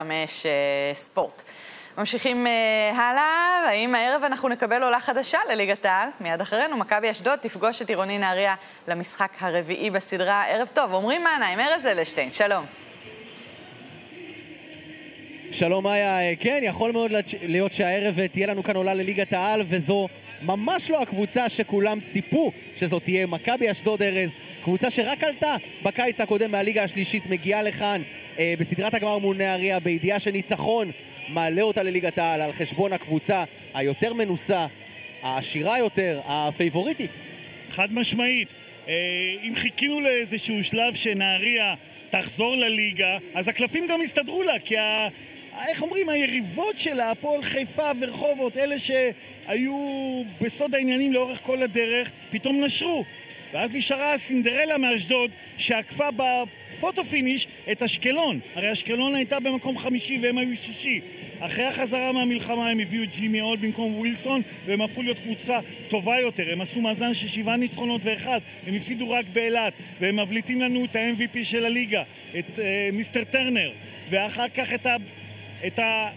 5 ספורט. ממשיכים הלאה, האם הערב אנחנו נקבל עולה חדשה לליגת העל? מיד אחרינו, מכבי אשדוד תפגוש את עירוני נהריה למשחק הרביעי בסדרה. ערב טוב, אומרים מענה עם ארז אלשטיין, שלום. שלום מאיה, כן, יכול מאוד להיות שהערב תהיה לנו כאן עולה לליגת העל, וזו ממש לא הקבוצה שכולם ציפו שזו תהיה. מכבי אשדוד, ארז, קבוצה שרק עלתה בקיץ הקודם מהליגה השלישית, מגיעה לכאן בסדרת הגמר מול נהריה בידיעה שניצחון מעלה אותה לליגת העל על חשבון הקבוצה היותר מנוסה, העשירה יותר, הפייבוריטית. חד משמעית. אם חיכינו לאיזשהו שלב שנהריה תחזור לליגה, אז הקלפים גם הסתדרו לה, כי איך אומרים, היריבות שלה, הפועל חיפה ורחובות, אלה שהיו בסוד העניינים לאורך כל הדרך, פתאום נשרו. ואז נשארה הסינדרלה מאשדוד שעקפה בפוטו פיניש את אשקלון. הרי אשקלון הייתה במקום 5 והם היו 6. אחרי החזרה מהמלחמה הם הביאו את ג'ימי אול במקום ווילסון, והם הפכו להיות קבוצה טובה יותר. הם עשו מאזן של 7 ניצחונות ו1, הם הפסידו רק באילת, והם מבליטים לנו את ה-MVP של הליגה, את מיסטר טרנר, ואחר כך את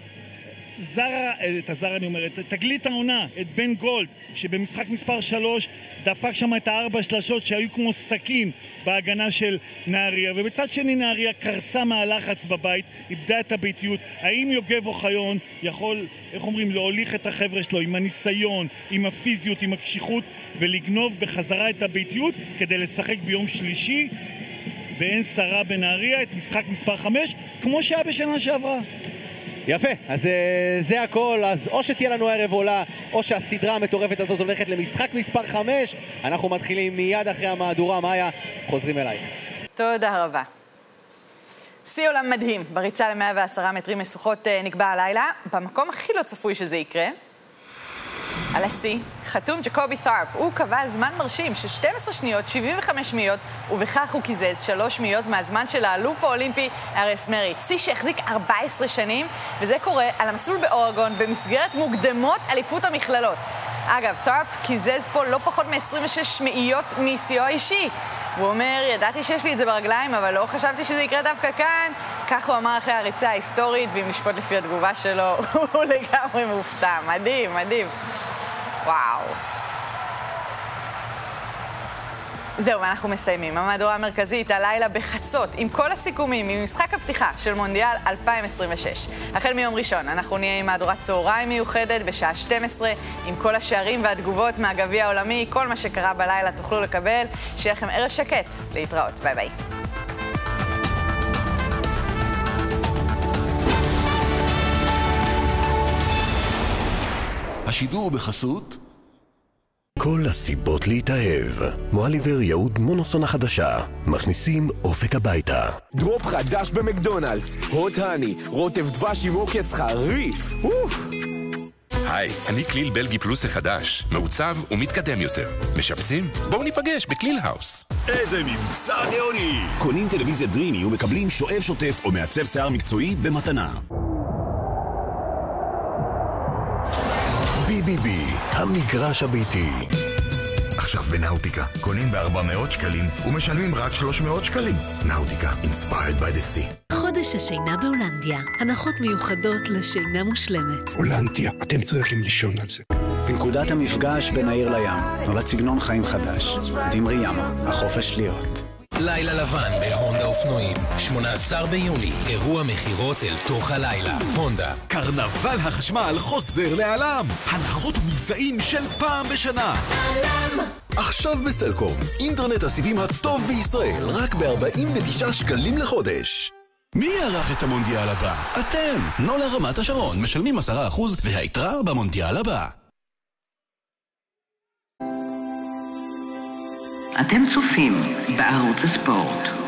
תגלית העונה, את בן גולד, שבמשחק מספר 3 דפק שם את 4 שלשות שהיו כמו סכין בהגנה של נהריה. ובצד שני נהריה קרסה מהלחץ בבית, איבדה את הביתיות. האם יוגב אוחיון יכול, להוליך את החבר'ה שלו עם הניסיון, עם הפיזיות, עם הקשיחות, ולגנוב בחזרה את הביתיות כדי לשחק ביום שלישי ואין שרה בנהריה את משחק מספר 5 כמו שהיה בשנה שעברה? יפה, אז זה הכל. אז או שתהיה לנו ערב עולה, או שהסדרה המטורפת הזאת הולכת למשחק מספר 5. אנחנו מתחילים מיד אחרי המהדורה. מאיה, חוזרים אלייך. תודה רבה. שיא עולם מדהים, בריצה ל110 מטרים משוכות נקבע הלילה, במקום הכי לא צפוי שזה יקרה. על השיא, חתום ג'קובי ת'ארפ. הוא קבע זמן מרשים של 12 שניות, 75 שניות, ובכך הוא קיזז 3 שניות מהזמן של האלוף האולימפי ארס מריט. שיא שהחזיק 14 שנים, וזה קורה על המסלול באורגון במסגרת מוקדמות אליפות המכללות. אגב, ת'ארפ קיזז פה לא פחות מ-26 שניות משיאו האישי. הוא אומר, ידעתי שיש לי את זה ברגליים, אבל לא חשבתי שזה יקרה דווקא כאן. כך הוא אמר אחרי הריצה ההיסטורית, ואם נשפוט לפי התגובה שלו, הוא לגמרי מופתע. מדהים, מדהים. וואו. זהו, ואנחנו מסיימים. המהדורה המרכזית הלילה בחצות, עם כל הסיכומים, עם משחק הפתיחה של מונדיאל 2026. החל מיום ראשון, אנחנו נהיה עם מהדורת צהריים מיוחדת בשעה 12, עם כל השערים והתגובות מהגביע העולמי. כל מה שקרה בלילה תוכלו לקבל. שיהיה לכם ערב שקט. להתראות. ביי ביי. השידור בחסות כל הסיבות להתאהב. מואליבר יהוד מונוסון החדשה. מכניסים אופק הביתה. דרופ חדש במקדונלדס. הוט הני, רוטב דבש עם עוקץ חריף. היי, אני כליל בלגי פלוס החדש. מעוצב ומתקדם יותר. משפצים? בואו ניפגש בכליל האוס. איזה מבצע גאוני! קונים טלוויזיה דרימי ומקבלים שואב שוטף או מעצב שיער מקצועי במתנה. BBB, המגרש הביתי. עכשיו בנאוטיקה, קונים ב400 שקלים ומשלמים רק 300 שקלים. נאוטיקה, inspired by the sea. חודש השינה בהולנדיה. הנחות מיוחדות לשינה מושלמת. הולנדיה, אתם צריכים לישון על זה. בנקודת המפגש בין העיר לים, נולד סגנון חיים חדש. דמרי ימה, החופש להיות. לילה לבן בהונדה אופנועים, 18 ביוני, אירוע מחירות אל תוך הלילה. הונדה. קרנבל החשמל חוזר לעלם. הנחות ומבצעים של פעם בשנה. עלם. עכשיו בסלקום, אינטרנט הסיבים הטוב בישראל, רק ב49 שקלים לחודש. מי יערך את המונדיאל הבא? אתם. נולה רמת השרון, משלמים 10% והיתרה במונדיאל הבא. אתם צופים בערוץ הספורט.